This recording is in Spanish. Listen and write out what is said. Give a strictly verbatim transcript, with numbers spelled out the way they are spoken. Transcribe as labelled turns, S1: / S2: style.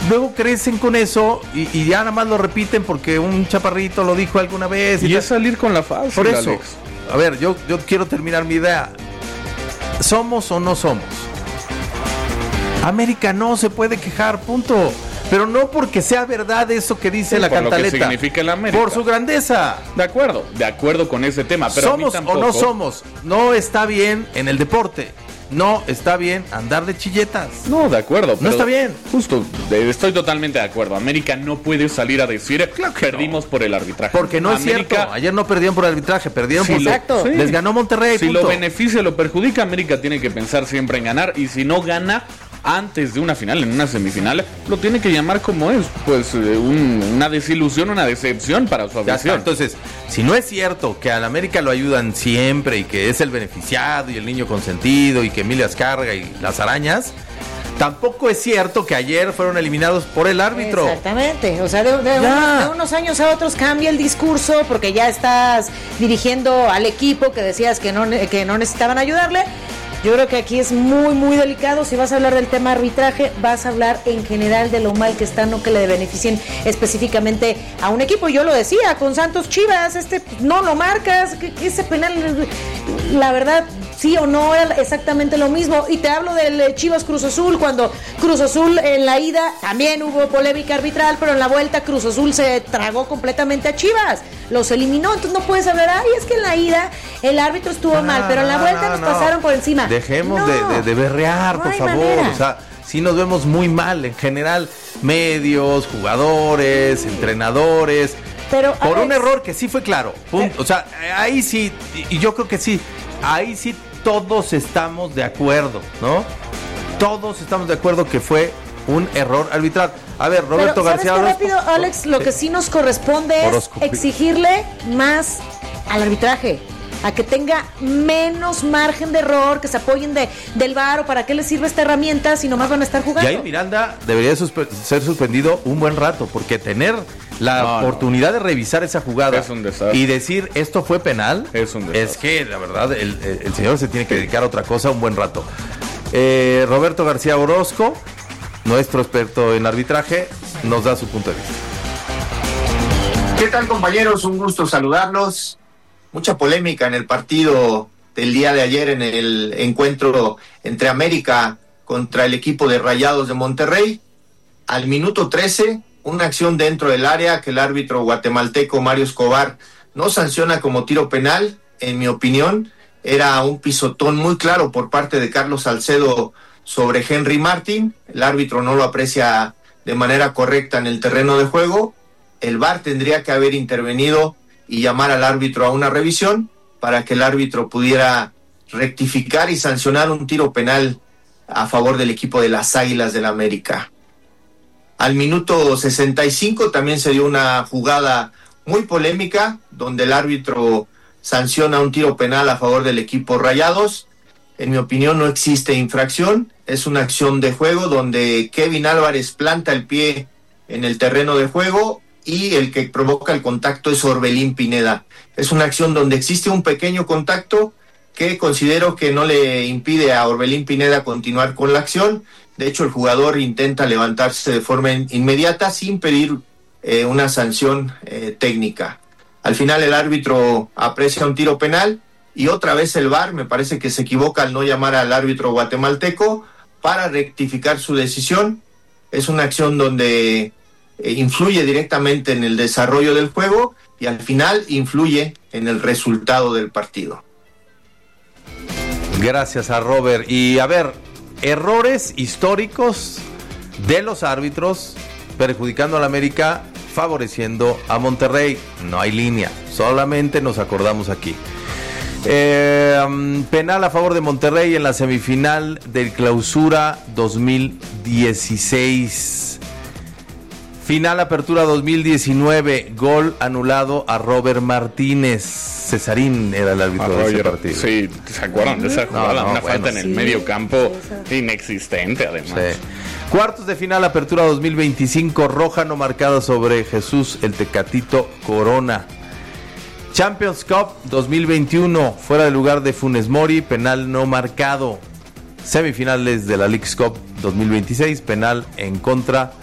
S1: luego crecen con eso y, y ya nada más lo repiten porque un chaparrito lo dijo alguna vez.
S2: Y,
S1: y
S2: es salir con la fácil,
S1: por eso,
S2: Alex.
S1: A ver, yo, yo quiero terminar mi idea. ¿Somos o no somos? América no se puede quejar, punto. Pero no porque sea verdad eso que dice
S2: sí,
S1: la
S2: por
S1: cantaleta.
S2: Lo que significa el América.
S1: Por su grandeza.
S2: De acuerdo, de acuerdo con ese tema. Pero
S1: ¿somos
S2: a mí tampoco...
S1: o no somos? No está bien en el deporte. No está bien andar de chilletas.
S2: No, de acuerdo.
S1: No está bien.
S2: Justo, de, estoy totalmente de acuerdo. América no puede salir a decir
S1: claro que
S2: perdimos
S1: no.
S2: por el arbitraje.
S1: Porque no
S2: América,
S1: es cierto. Ayer no perdieron por el arbitraje, perdieron
S2: si
S1: por...
S2: lo,
S3: Exacto.
S2: sí.
S1: Les ganó Monterrey,
S2: Si
S1: punto.
S2: lo beneficia o lo perjudica, América tiene que pensar siempre en ganar. Y si no gana antes de una final, en una semifinal, lo tiene que llamar como es. Pues eh, un, una desilusión, una decepción para su afición.
S1: Entonces, si no es cierto que al América lo ayudan siempre y que es el beneficiado y el niño consentido y que Emilio Azcárraga y las arañas, tampoco es cierto que ayer fueron eliminados por el árbitro.
S3: Exactamente, o sea, de, de, unos, de unos años a otros cambia el discurso porque ya estás dirigiendo al equipo que decías que no, que no necesitaban ayudarle. Yo creo que aquí es muy, muy delicado. Si vas a hablar del tema arbitraje, vas a hablar en general de lo mal que está, no que le beneficien específicamente a un equipo. Yo lo decía, con Santos Chivas, este no lo marcas, que, que ese penal, la verdad, sí o no era exactamente lo mismo. Y te hablo del Chivas Cruz Azul, cuando Cruz Azul en la ida también hubo polémica arbitral, pero en la vuelta Cruz Azul se tragó completamente a Chivas, los eliminó. Entonces no puedes hablar, ay, es que en la ida el árbitro estuvo ah, mal, pero en la vuelta nos no. pasaron por encima.
S1: Dejemos
S3: no,
S1: de, de, de berrear,
S3: no
S1: por favor.
S3: Manera.
S1: O sea, sí nos vemos muy mal en general, medios, jugadores, sí. entrenadores.
S3: Pero,
S1: por
S3: Alex,
S1: un error que sí fue claro. Punto. O sea, ahí sí, y yo creo que sí, ahí sí todos estamos de acuerdo, ¿no? Todos estamos de acuerdo que fue un error arbitral. A ver, Roberto
S3: Pero,
S1: García.
S3: ¿sabes qué rápido, Alex? Lo que sí nos corresponde es Horóscopo. exigirle más al arbitraje, a que tenga menos margen de error, que se apoyen de, del V A R, o para qué les sirve esta herramienta si nomás van a estar jugando.
S1: Y ahí Miranda debería suspe- ser suspendido un buen rato, porque tener la no, oportunidad no. de revisar esa jugada
S2: es un desastre.
S1: Y decir esto fue penal,
S2: es un desastre.
S1: Es que la verdad el, el, el señor se tiene que dedicar a otra cosa un buen rato. eh, Roberto García Orozco, nuestro experto en arbitraje, nos da su punto de vista.
S4: ¿Qué tal, compañeros? Un gusto saludarlos. Mucha polémica en el partido del día de ayer, en el encuentro entre América contra el equipo de Rayados de Monterrey. Al minuto trece, una acción dentro del área que el árbitro guatemalteco Mario Escobar no sanciona como tiro penal. En mi opinión, era un pisotón muy claro por parte de Carlos Salcedo sobre Henry Martin. El árbitro no lo aprecia de manera correcta en el terreno de juego. El V A R tendría que haber intervenido y llamar al árbitro a una revisión para que el árbitro pudiera rectificar y sancionar un tiro penal a favor del equipo de las Águilas del América. Al minuto sesenta y cinco también se dio una jugada muy polémica donde el árbitro sanciona un tiro penal a favor del equipo Rayados. En mi opinión no existe infracción, es una acción de juego donde Kevin Álvarez planta el pie en el terreno de juego y el que provoca el contacto es Orbelín Pineda. Es una acción donde existe un pequeño contacto que considero que no le impide a Orbelín Pineda continuar con la acción. De hecho, el jugador intenta levantarse de forma inmediata sin pedir eh, una sanción eh, técnica. Al final el árbitro aprecia un tiro penal y otra vez el V A R me parece que se equivoca al no llamar al árbitro guatemalteco para rectificar su decisión. Es una acción donde eh, influye directamente en el desarrollo del juego y al final influye en el resultado del partido.
S1: Gracias a Robert. Y a ver, errores históricos de los árbitros perjudicando a la América, favoreciendo a Monterrey. No hay línea, solamente nos acordamos aquí. Eh, um, penal a favor de Monterrey en la semifinal del Clausura dos mil dieciséis. Final Apertura dos mil diecinueve, gol anulado a Robert Martínez. Cesarín era el árbitro de ese partido.
S2: Sí, ¿se acuerdan de esa jugada? No, no, Una bueno, falta en el
S3: sí,
S2: medio campo
S3: sí,
S2: inexistente, además.
S1: Sí. Cuartos de final Apertura dos mil veinticinco, roja no marcada sobre Jesús el Tecatito Corona. Champions Cup dos mil veintiuno, fuera de lugar de Funes Mori, penal no marcado. Semifinales de la Leagues Cup dos mil veintiséis, penal en contra